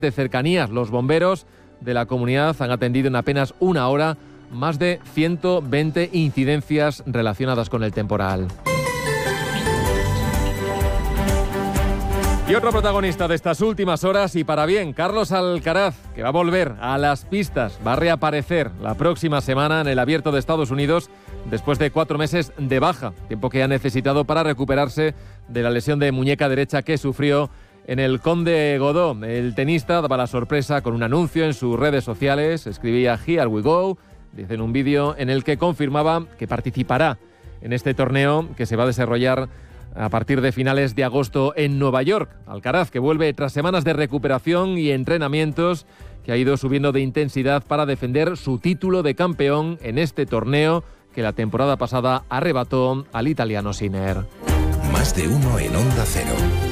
de cercanías. Los bomberos de la comunidad han atendido en apenas una hora más de 120 incidencias relacionadas con el temporal. Y otro protagonista de estas últimas horas, y para bien, Carlos Alcaraz, que va a volver a las pistas, va a reaparecer la próxima semana en el Abierto de Estados Unidos después de 4 meses de baja, tiempo que ha necesitado para recuperarse de la lesión de muñeca derecha que sufrió en el Conde Godó. El tenista daba la sorpresa con un anuncio en sus redes sociales, escribía "Here we go", dice en un vídeo en el que confirmaba que participará en este torneo que se va a desarrollar a partir de finales de agosto en Nueva York. Alcaraz, que vuelve tras semanas de recuperación y entrenamientos, que ha ido subiendo de intensidad para defender su título de campeón en este torneo que la temporada pasada arrebató al italiano Sinner. Más de uno en Onda Cero.